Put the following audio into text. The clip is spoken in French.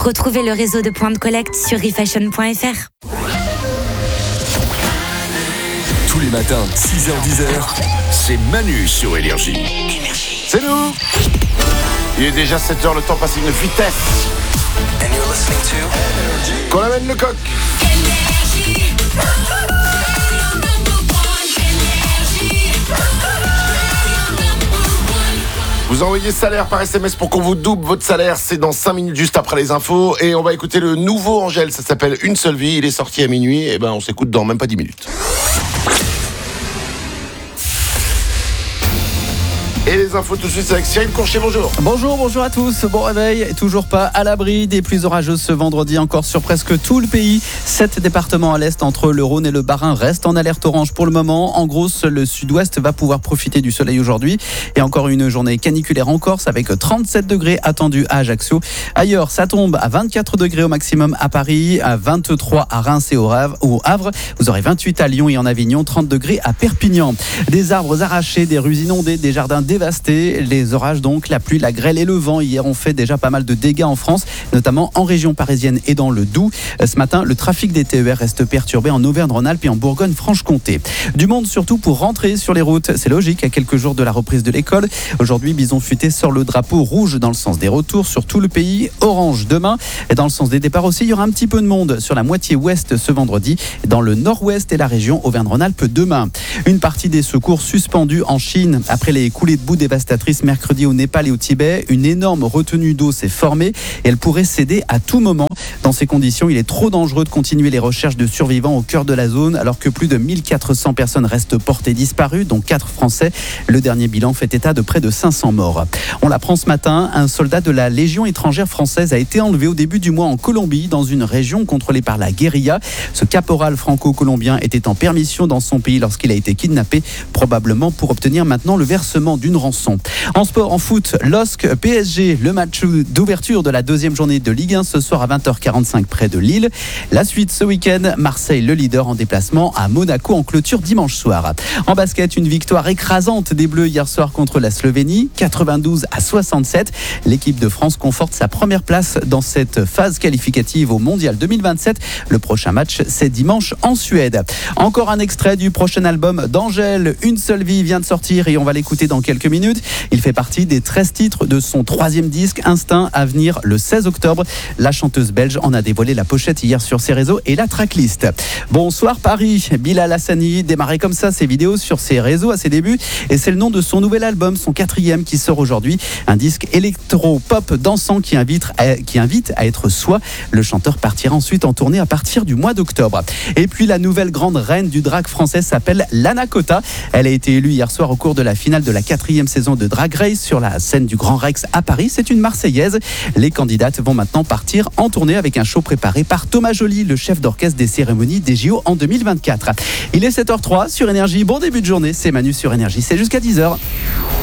Retrouvez le réseau de points de collecte sur refashion.fr. Tous les matins, 6h-10h, c'est Manu sur Énergie. C'est nous. Il est déjà 7h, le temps passe à une vitesse. Qu'on amène le coq. Vous envoyez salaire par SMS pour qu'on vous double votre salaire. C'est dans 5 minutes juste après les infos. Et on va écouter le nouveau Angèle. Ça s'appelle Une seule vie. Il est sorti à minuit. Et on s'écoute dans même pas 10 minutes. Et les infos tout de suite avec Cyril Courchier, bonjour. Bonjour à tous. Bon réveil, toujours pas à l'abri des pluies orageuses ce vendredi encore sur presque tout le pays. 7 départements à l'est entre le Rhône et le Bas-Rhin restent en alerte orange pour le moment. En gros, le sud-ouest va pouvoir profiter du soleil aujourd'hui. Et encore une journée caniculaire en Corse avec 37 degrés attendus à Ajaccio. Ailleurs, ça tombe à 24 degrés au maximum à Paris, à 23 à Reims et au Havre. Vous aurez 28 à Lyon et en Avignon, 30 degrés à Perpignan. Des arbres arrachés, des rues inondées, des jardins dévastés. Les orages donc, la pluie, la grêle et le vent hier ont fait déjà pas mal de dégâts en France, notamment en région parisienne et dans le Doubs. Ce matin, le trafic des TER reste perturbé en Auvergne-Rhône-Alpes et en Bourgogne-Franche-Comté. Du monde surtout pour rentrer sur les routes. C'est logique à quelques jours de la reprise de l'école. Aujourd'hui, Bison Futé sort le drapeau rouge dans le sens des retours sur tout le pays, orange demain. Et dans le sens des départs aussi, il y aura un petit peu de monde sur la moitié ouest ce vendredi, dans le nord-ouest et la région Auvergne-Rhône-Alpes demain. Une partie des secours suspendus en Chine après les coulées de boue dévastatrices mercredi au Népal et au Tibet. Une énorme retenue d'eau s'est formée et elle pourrait céder à tout moment. Dans ces conditions, il est trop dangereux de continuer les recherches de survivants au cœur de la zone alors que plus de 1400 personnes restent portées disparues, dont 4 Français. Le dernier bilan fait état de près de 500 morts. On l'apprend ce matin, un soldat de la Légion étrangère française a été enlevé au début du mois en Colombie, dans une région contrôlée par la guérilla. Ce caporal franco-colombien était en permission dans son pays lorsqu'il a été kidnappé, probablement pour obtenir maintenant le versement d'une rançon. En sport, en foot, LOSC PSG, le match d'ouverture de la deuxième journée de Ligue 1 ce soir à 20h45 près de Lille. La suite ce week-end, Marseille, le leader en déplacement à Monaco en clôture dimanche soir. En basket, une victoire écrasante des Bleus hier soir contre la Slovénie, 92-67. L'équipe de France conforte sa première place dans cette phase qualificative au Mondial 2027. Le prochain match, c'est dimanche en Suède. Encore un extrait du prochain album d'Angèle, Une seule vie, vient de sortir et on va l'écouter dans quelques minutes. Il fait partie des 13 titres de son 3e disque, Instinct, à venir le 16 octobre. La chanteuse belge en a dévoilé la pochette hier sur ses réseaux et la tracklist. Bonsoir Paris, Bilal Hassani démarrait comme ça ses vidéos sur ses réseaux à ses débuts et c'est le nom de son nouvel album, son 4e qui sort aujourd'hui. Un disque électro-pop dansant qui invite à être soi. Le chanteur partira ensuite en tournée à partir du mois d'octobre. Et puis la nouvelle grande reine du drag français s'appelle Lana Kota. Elle a été élue hier soir au cours de la finale de la 4e saison de Drag Race sur la scène du Grand Rex à Paris. C'est une Marseillaise. Les candidates vont maintenant partir en tournée avec un show préparé par Thomas Joly, le chef d'orchestre des cérémonies des JO en 2024. Il est 7h03 sur Énergie. Bon début de journée, c'est Manu sur Énergie. C'est jusqu'à 10h.